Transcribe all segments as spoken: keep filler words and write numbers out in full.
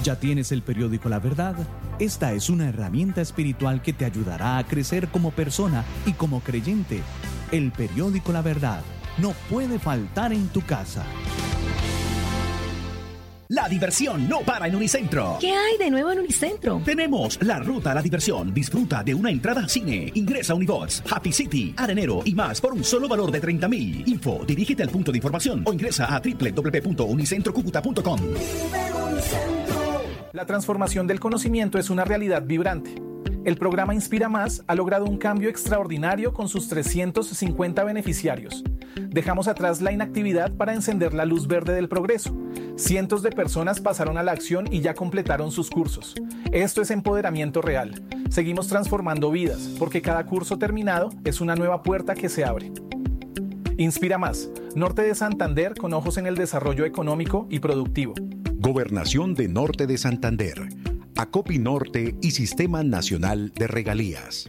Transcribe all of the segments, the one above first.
¿Ya tienes el periódico La Verdad? Esta es una herramienta espiritual que te ayudará a crecer como persona y como creyente. El periódico La Verdad no puede faltar en tu casa. La diversión no para en Unicentro. ¿Qué hay de nuevo en Unicentro? Tenemos la ruta a la diversión. Disfruta de una entrada al cine. Ingresa a Unibox, Happy City, Arenero y más por un solo valor de treinta mil. Info, dirígete al punto de información o ingresa a doble u doble u doble u punto unicentro cúcuta punto com. La transformación del conocimiento es una realidad vibrante. El programa Inspira Más ha logrado un cambio extraordinario con sus trescientos cincuenta beneficiarios. Dejamos atrás la inactividad para encender la luz verde del progreso. Cientos de personas pasaron a la acción y ya completaron sus cursos. Esto es empoderamiento real. Seguimos transformando vidas, porque cada curso terminado es una nueva puerta que se abre. Inspira Más, Norte de Santander con ojos en el desarrollo económico y productivo. Gobernación de Norte de Santander, Acopi Norte y Sistema Nacional de Regalías.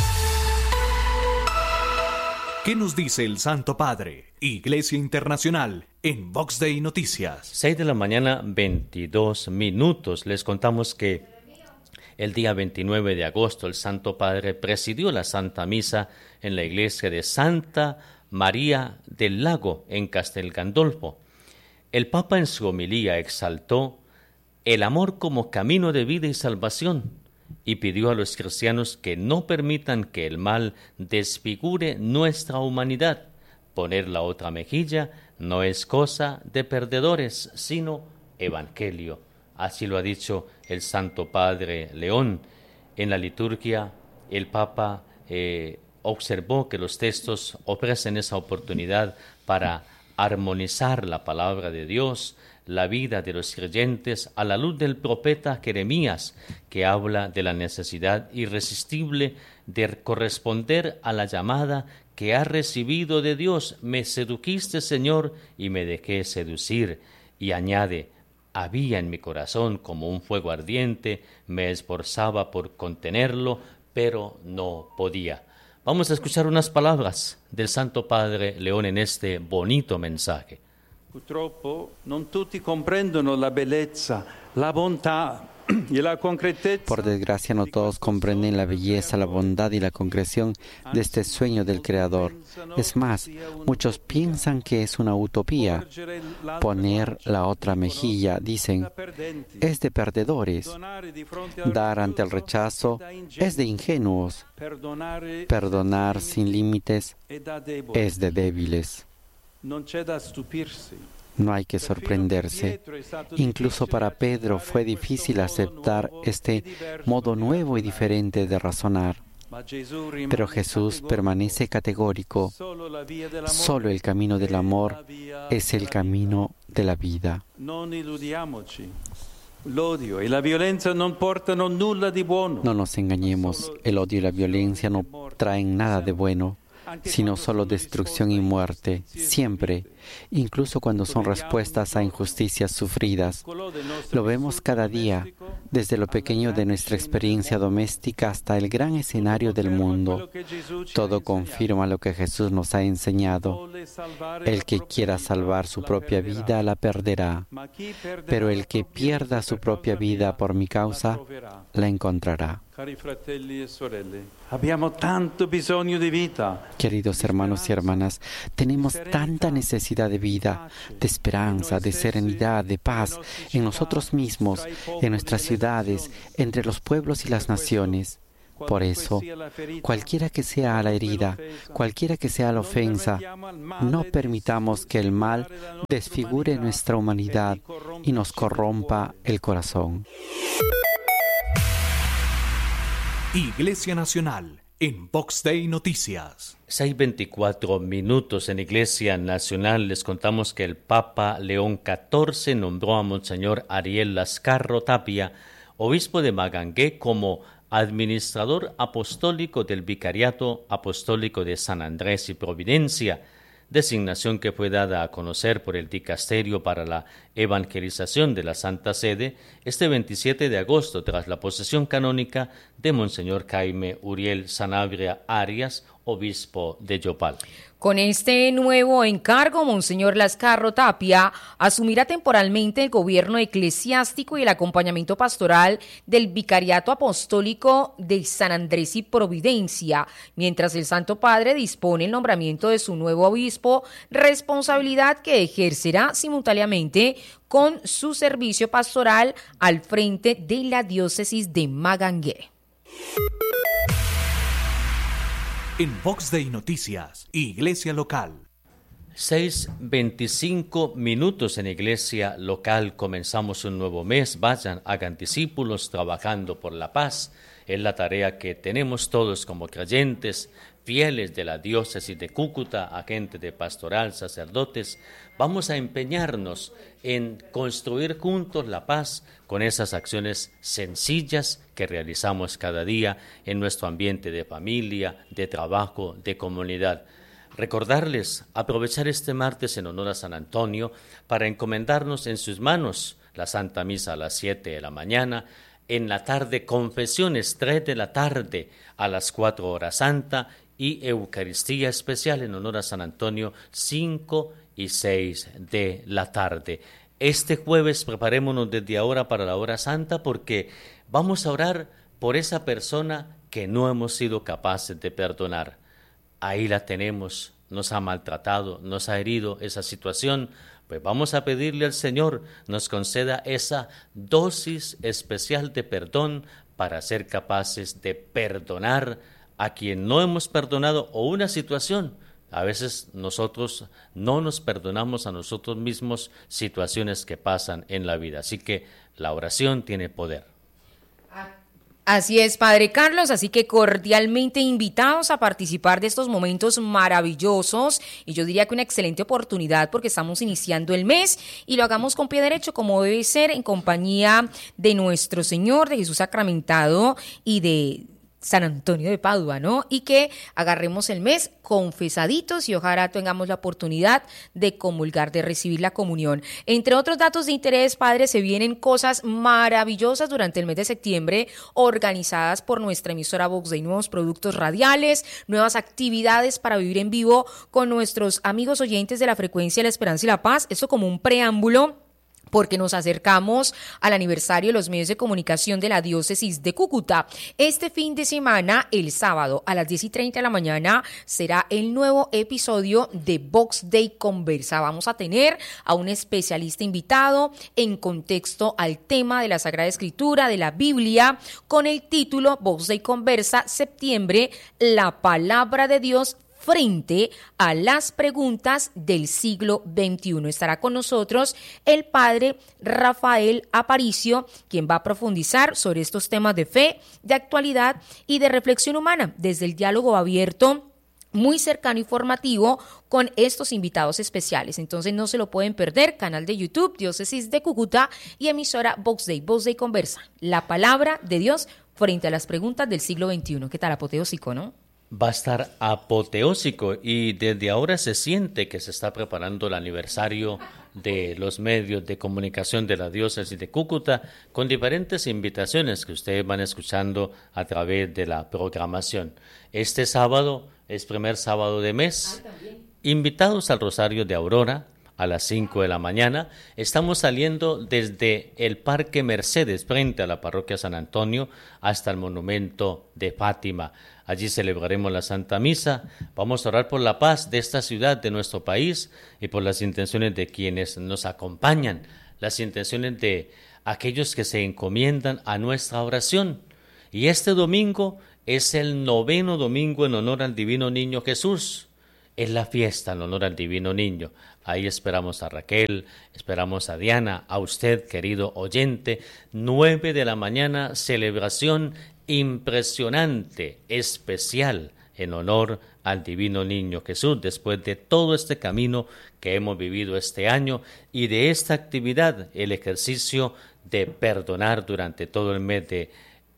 ¿Qué nos dice el Santo Padre? Iglesia Internacional en Vox Day Noticias. seis de la mañana, veintidós minutos. Les contamos que el día veintinueve de agosto el Santo Padre presidió la Santa Misa en la iglesia de Santa María del Lago en Castel Gandolfo. El Papa en su homilía exaltó el amor como camino de vida y salvación y pidió a los cristianos que no permitan que el mal desfigure nuestra humanidad. Poner la otra mejilla no es cosa de perdedores, sino evangelio. Así lo ha dicho el Santo Padre León. En la liturgia, el Papa eh, observó que los textos ofrecen esa oportunidad para armonizar la palabra de Dios, la vida de los creyentes a la luz del profeta Jeremías, que habla de la necesidad irresistible de corresponder a la llamada que ha recibido de Dios. Me sedujiste, Señor, y me dejé seducir. Y añade, había en mi corazón como un fuego ardiente, me esforzaba por contenerlo, pero no podía. Vamos a escuchar unas palabras del Santo Padre León en este bonito mensaje. Purtroppo non tutti comprendono la bellezza, la bontà y la concretezza. Por desgracia, no todos comprenden la belleza, la bondad y la concreción de este sueño del Creador. Es más, muchos piensan que es una utopía. Poner la otra mejilla, dicen, es de perdedores. Dar ante el rechazo es de ingenuos. Perdonar sin límites es de débiles. No hay que sorprenderse. Incluso para Pedro fue difícil aceptar este modo nuevo y diferente de razonar. Pero Jesús permanece categórico. Solo el camino del amor es el camino de la vida. No nos engañemos. El odio y la violencia no traen nada de bueno, sino solo destrucción y muerte, siempre, incluso cuando son respuestas a injusticias sufridas. Lo vemos cada día, desde lo pequeño de nuestra experiencia doméstica hasta el gran escenario del mundo. Todo confirma lo que Jesús nos ha enseñado. El que quiera salvar su propia vida la perderá, pero el que pierda su propia vida por mi causa la encontrará. Queridos hermanos y hermanas, tenemos tanta necesidad de vida, de esperanza, de serenidad, de paz en nosotros mismos, en nuestras ciudades, entre los pueblos y las naciones. Por eso, cualquiera que sea la herida, cualquiera que sea la ofensa, no permitamos que el mal desfigure nuestra humanidad y nos corrompa el corazón. Iglesia Nacional en Vox Day Noticias. seis veinticuatro minutos en Iglesia Nacional. Les contamos que el Papa León catorce nombró a Monseñor Ariel Lascarro Tapia, obispo de Magangué, como administrador apostólico del Vicariato Apostólico de San Andrés y Providencia, designación que fue dada a conocer por el Dicasterio para la Evangelización de la Santa Sede este veintisiete de agosto, tras la posesión canónica de Monseñor Jaime Uriel Sanabria Arias, obispo de Yopal. Con este nuevo encargo, Monseñor Lascarro Tapia asumirá temporalmente el gobierno eclesiástico y el acompañamiento pastoral del Vicariato Apostólico de San Andrés y Providencia, mientras el Santo Padre dispone el nombramiento de su nuevo obispo, responsabilidad que ejercerá simultáneamente con su servicio pastoral al frente de la diócesis de Magangué. En Vox Day Noticias, Iglesia Local. seis veinticinco minutos en Iglesia Local. Comenzamos un nuevo mes. Vayan, hagan discípulos, trabajando por la paz. Es la tarea que tenemos todos como creyentes, fieles de la diócesis de Cúcuta, agentes de pastoral, sacerdotes. Vamos a empeñarnos en construir juntos la paz con esas acciones sencillas que realizamos cada día en nuestro ambiente de familia, de trabajo, de comunidad. Recordarles, aprovechar este martes en honor a San Antonio para encomendarnos en sus manos la Santa Misa a las siete de la mañana, en la tarde confesiones tres de la tarde a las cuatro horas santa y Eucaristía especial en honor a San Antonio cinco y seis de la tarde. Este jueves preparémonos desde ahora para la hora santa porque vamos a orar por esa persona que no hemos sido capaces de perdonar. Ahí la tenemos, nos ha maltratado, nos ha herido esa situación. Pues vamos a pedirle al Señor nos conceda esa dosis especial de perdón para ser capaces de perdonar a quien no hemos perdonado o una situación. A veces nosotros no nos perdonamos a nosotros mismos situaciones que pasan en la vida. Así que la oración tiene poder. Así es, Padre Carlos, así que cordialmente invitados a participar de estos momentos maravillosos y yo diría que una excelente oportunidad porque estamos iniciando el mes y lo hagamos con pie derecho como debe ser en compañía de nuestro Señor, de Jesús sacramentado y de San Antonio de Padua, ¿no? Y que agarremos el mes confesaditos y ojalá tengamos la oportunidad de comulgar, de recibir la comunión. Entre otros datos de interés, Padre, se vienen cosas maravillosas durante el mes de septiembre organizadas por nuestra emisora Vox Day, nuevos productos radiales, nuevas actividades para vivir en vivo con nuestros amigos oyentes de la frecuencia de la esperanza y la paz. Esto como un preámbulo porque nos acercamos al aniversario de los medios de comunicación de la diócesis de Cúcuta. Este fin de semana, el sábado, a las diez y treinta de la mañana, será el nuevo episodio de Vox Day Conversa. Vamos a tener a un especialista invitado en contexto al tema de la Sagrada Escritura, de la Biblia, con el título Vox Day Conversa, septiembre, la palabra de Dios frente a las preguntas del siglo veintiuno. Estará con nosotros el padre Rafael Aparicio, quien va a profundizar sobre estos temas de fe, de actualidad y de reflexión humana desde el diálogo abierto, muy cercano y formativo con estos invitados especiales. Entonces no se lo pueden perder, canal de YouTube, Diócesis de Cúcuta y emisora Vox Day, Vox Day Conversa, la palabra de Dios frente a las preguntas del siglo veintiuno. ¿Qué tal, apoteósico, no? Va a estar apoteósico y desde ahora se siente que se está preparando el aniversario de los medios de comunicación de la diócesis de Cúcuta con diferentes invitaciones que ustedes van escuchando a través de la programación. Este sábado es primer sábado de mes. Invitados al Rosario de Aurora a las cinco de la mañana. Estamos saliendo desde el Parque Mercedes frente a la parroquia San Antonio hasta el monumento de Fátima. Allí celebraremos la Santa Misa. Vamos a orar por la paz de esta ciudad, de nuestro país y por las intenciones de quienes nos acompañan, las intenciones de aquellos que se encomiendan a nuestra oración. Y este domingo es el noveno domingo en honor al Divino Niño Jesús. Es la fiesta en honor al Divino Niño. Ahí esperamos a Raquel, esperamos a Diana, a usted, querido oyente. Nueve de la mañana, celebración impresionante, especial, en honor al Divino Niño Jesús, después de todo este camino que hemos vivido este año y de esta actividad, el ejercicio de perdonar durante todo el mes de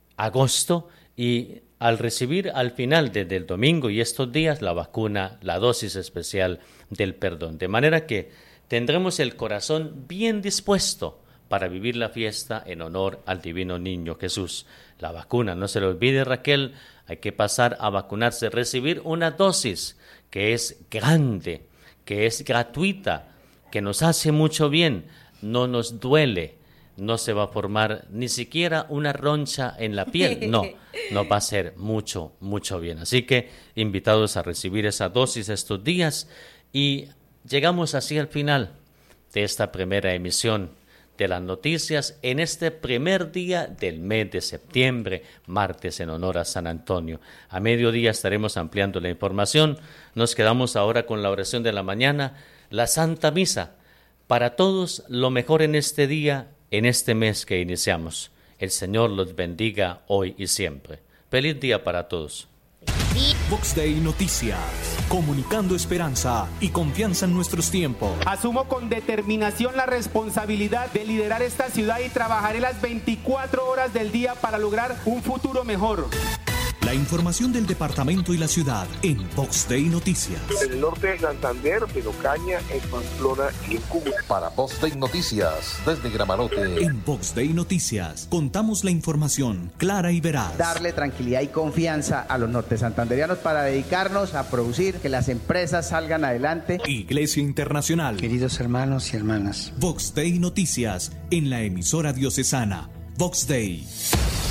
agosto y al recibir al final desde el domingo y estos días la vacuna, la dosis especial del perdón. De manera que tendremos el corazón bien dispuesto para vivir la fiesta en honor al Divino Niño Jesús. La vacuna, no se le olvide, Raquel, hay que pasar a vacunarse, recibir una dosis que es grande, que es gratuita, que nos hace mucho bien, no nos duele, no se va a formar ni siquiera una roncha en la piel, no, nos va a hacer mucho, mucho bien. Así que invitados a recibir esa dosis estos días y llegamos así al final de esta primera emisión de las noticias en este primer día del mes de septiembre, martes en honor a San Antonio. A mediodía estaremos ampliando la información. Nos quedamos ahora con la oración de la mañana, la Santa Misa. Para todos, lo mejor en este día, en este mes que iniciamos. El Señor los bendiga hoy y siempre. Feliz día para todos. Vox Day Noticias, comunicando esperanza y confianza en nuestros tiempos. Asumo con determinación la responsabilidad de liderar esta ciudad y trabajaré las veinticuatro horas del día para lograr un futuro mejor. La información del departamento y la ciudad en Vox Day Noticias. En el norte de Santander, en Ocaña, en Pamplona y en Cúcuta. Para Vox Day Noticias, desde Gramarote. En Vox Day Noticias, contamos la información clara y veraz. Darle tranquilidad y confianza a los norte santanderianos para dedicarnos a producir, que las empresas salgan adelante. Iglesia Internacional. Queridos hermanos y hermanas. Vox Day Noticias, en la emisora diocesana. Vox Day.